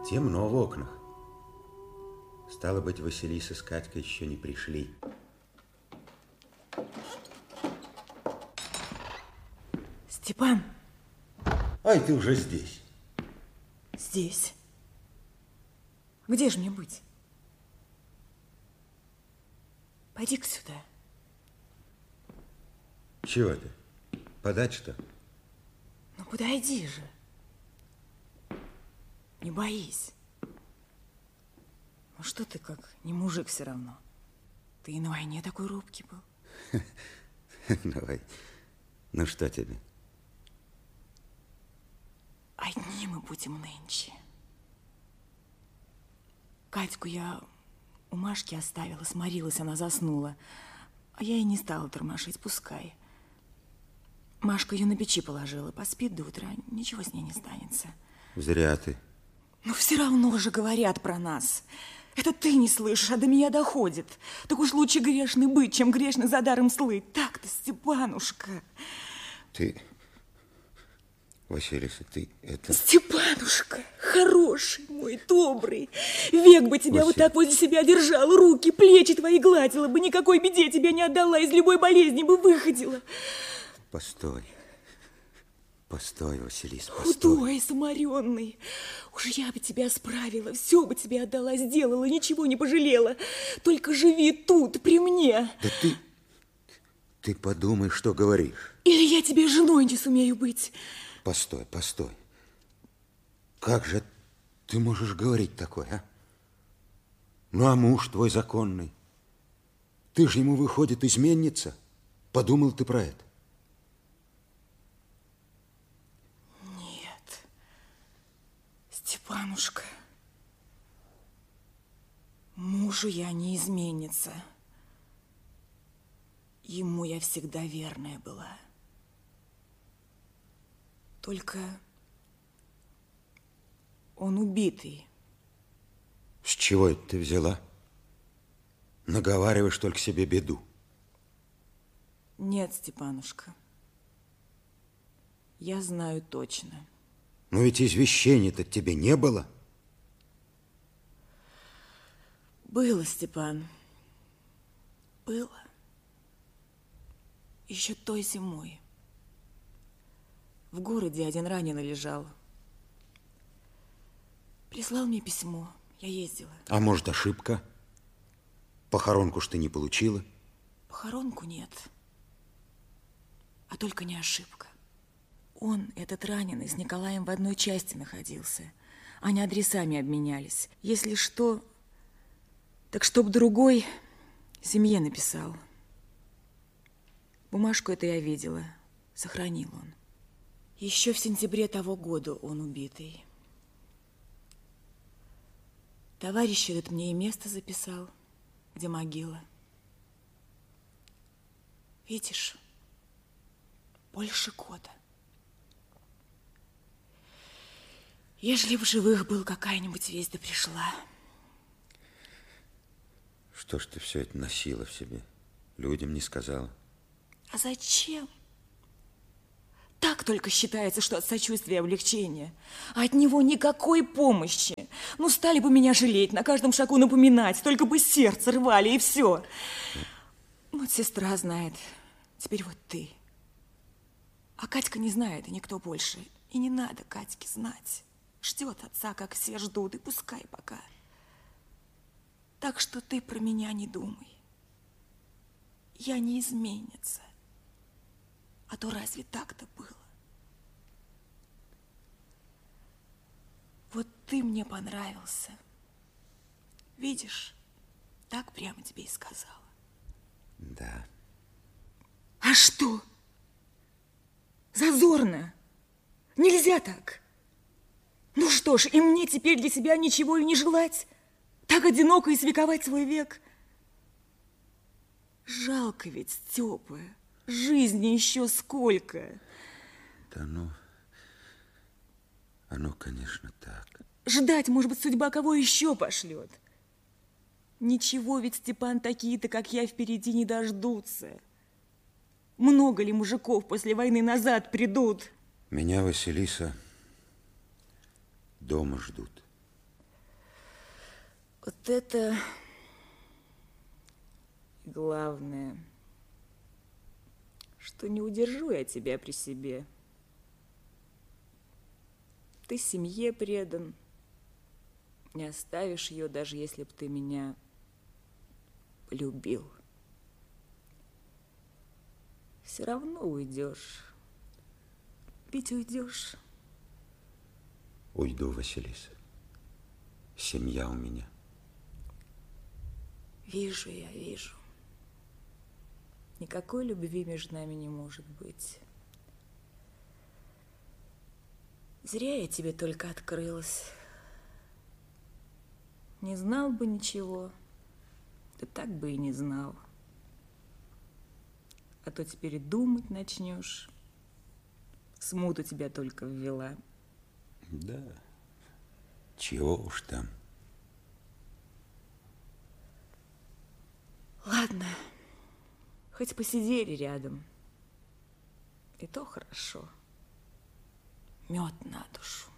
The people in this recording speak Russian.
Темно в окнах. Стало быть, Василиса с Катькой еще не пришли. Степан. Ай, ты уже здесь. Здесь. Где же мне быть? Пойди-ка сюда. Чего ты? Подать что? Ну, подойди же. Не боись. Ну, что ты как не мужик все равно? Ты и на войне такой робкий был. Давай. Ну, что тебе? Одни мы будем нынче. Катьку я у Машки оставила, сморилась, она заснула. А я и не стала тормошить, пускай. Машка ее на печи положила, поспит до утра, ничего с ней не станется. Зря ты. Но все равно же говорят про нас. Это ты не слышишь, а до меня доходит. Так уж лучше грешный быть, чем грешный за даром слыть. Так-то, Степанушка. Ты, Василиса, ты это... Степанушка, хороший мой, добрый. Век бы тебя вот так возле себя держал, руки, плечи твои гладила бы, никакой беде тебя не отдала, из любой болезни бы выходила. Постой. Постой, Василиса, постой. Худой, заморенный. Уж я бы тебя справила, все бы тебе отдала, сделала, ничего не пожалела. Только живи тут, при мне. Да ты подумай, что говоришь. Или я тебе женой не сумею быть. Постой, постой. Как же ты можешь говорить такое, а? Ну, а муж твой законный? Ты же ему, выходит, изменница? Подумал ты про это? Нет, Степанушка, мужу я не изменница. Ему я всегда верная была. Только он убитый. С чего это ты взяла? Наговариваешь только себе беду. Нет, Степанушка, я знаю точно. Но ведь извещений-то тебе не было. Было, Степан, было. Еще той зимой. В городе один раненый лежал. Прислал мне письмо, я ездила. А может, ошибка? Похоронку ж ты не получила? Похоронку нет, а только не ошибка. Он, этот раненый, с Николаем в одной части находился. Они адресами обменялись. Если что, так чтоб другой семье написал. Бумажку эту я видела, сохранил он. Еще в сентябре того года он убитый. Товарищ этот мне и место записал, где могила. Видишь, больше года. Ежели в живых был, какая-нибудь весть да пришла. Что ж ты все это носила в себе? Людям не сказала. А зачем? Так только считается, что от сочувствия облегчение, а от него никакой помощи. Ну, стали бы меня жалеть, на каждом шагу напоминать, только бы сердце рвали, и все. Вот сестра знает, теперь вот ты. А Катька не знает, и никто больше. И не надо Катьке знать. Ждет отца, как все ждут, и пускай пока. Так что ты про меня не думай. Я не изменница. А то разве так-то было? Вот ты мне понравился. Видишь, так прямо тебе и сказала. Да. А что? Зазорно. Нельзя так. Ну что ж, и мне теперь для себя ничего и не желать? Так одиноко и свековать свой век? Жалко ведь, Степа. Жизни еще сколько. Да ну, оно, конечно, так. Ждать, может быть, судьба кого еще пошлет. Ничего ведь, Степан, такие-то, как я, впереди не дождутся. Много ли мужиков после войны назад придут? Меня, Василиса, дома ждут. Вот это главное, что не удержу я тебя при себе. Ты семье предан, не оставишь ее, даже если бы ты меня полюбил. Все равно уйдешь. Ведь уйдешь. Уйду, Василиса. Семья у меня. Вижу я, вижу. Никакой любви между нами не может быть. Зря я тебе только открылась. Не знал бы ничего, да так бы и не знал. А то теперь и думать начнешь. Смуту тебя только ввела. Да, чего уж там. Ладно, хоть посидели рядом. И то хорошо. Мед на душу.